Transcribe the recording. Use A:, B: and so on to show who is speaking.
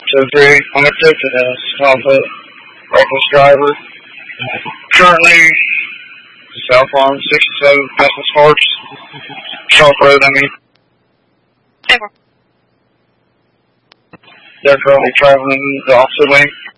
A: 2-3, I'm a ticket, Alpha, reckless driver. Currently, south on 67, passing Sparks, Sharp Road, I mean.
B: Over.
A: They're currently traveling the opposite way.